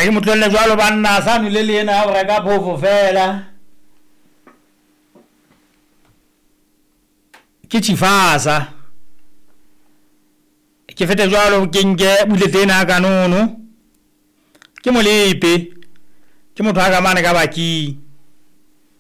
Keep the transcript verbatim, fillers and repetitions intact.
ke motlole jwalo banna sa nule le ena ga reka phofo fela ke tshifasa ke fete jwalo ke nke buletena ka nono ke molepe ke motho a ka mane ka baki